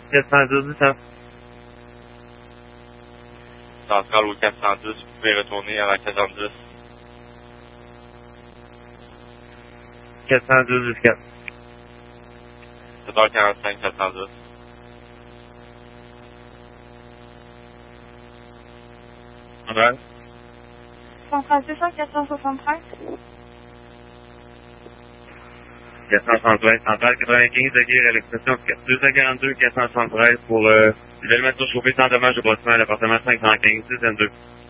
410, ça. Centrale au 410, vous pouvez retourner à la 410. 410 jusqu'à. 7h45, 410. Ouais. Centrale 473. 473, centrale 95, accueillir à l'expression 242, 473 pour l'événement surchauffé sans dommage au bâtiment à l'appartement 515, 6 N2.